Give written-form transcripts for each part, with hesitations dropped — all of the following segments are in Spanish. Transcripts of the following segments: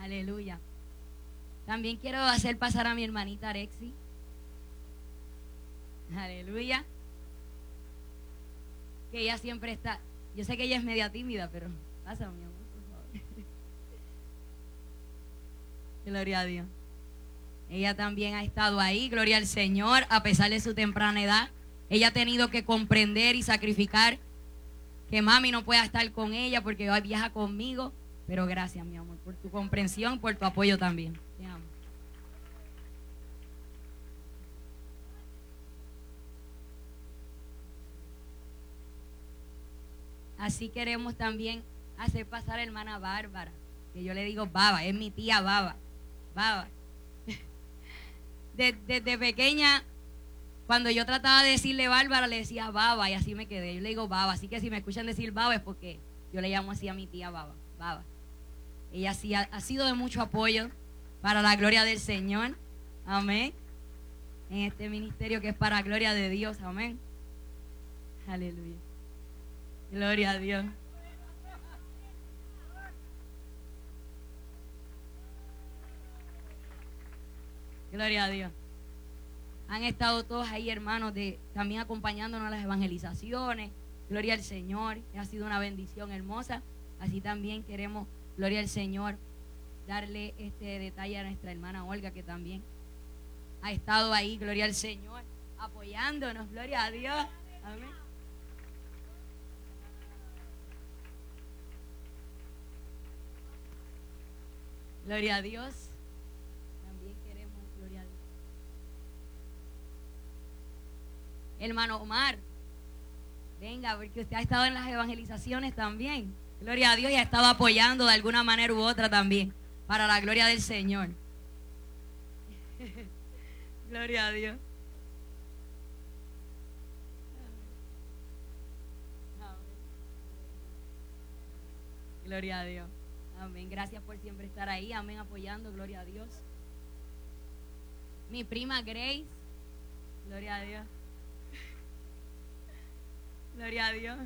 Aleluya. También quiero hacer pasar a mi hermanita Arexi. Aleluya. Que ella siempre está. Yo sé que ella es media tímida, pero pasa, mi amor, por favor. Gloria a Dios. Ella también ha estado ahí, gloria al Señor, a pesar de su temprana edad. Ella ha tenido que comprender y sacrificar que mami no pueda estar con ella porque hoy viaja conmigo. Pero gracias, mi amor, por tu comprensión, por tu apoyo también. Te amo. Así queremos también hacer pasar a la hermana Bárbara, que yo le digo Baba, es mi tía Baba. Baba. Desde pequeña, cuando yo trataba de decirle Bárbara, le decía Baba y así me quedé. Yo le digo Baba, así que si me escuchan decir Baba es porque yo le llamo así a mi tía Baba. Baba. Ella sí ha sido de mucho apoyo para la gloria del Señor. Amén. En este ministerio que es para la gloria de Dios. Amén. Aleluya. Gloria a Dios. Gloria a Dios. Han estado todos ahí, hermanos, también acompañándonos a las evangelizaciones. Gloria al Señor. Ha sido una bendición hermosa. Así también queremos, gloria al Señor, darle este detalle a nuestra hermana Olga, que también ha estado ahí, gloria al Señor, apoyándonos. Gloria a Dios. Amén. Gloria a Dios. También queremos, gloria a Dios. Hermano Omar, venga, porque usted ha estado en las evangelizaciones también. Gloria a Dios, y ha estado apoyando de alguna manera u otra también, para la gloria del Señor. Gloria a Dios. Gloria a Dios. Amén. Gracias por siempre estar ahí. Amén. Apoyando. Gloria a Dios. Mi prima Grace. Gloria a Dios. Gloria a Dios.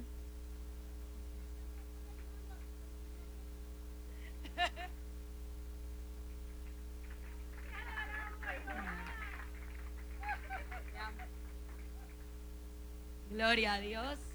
Gloria a Dios.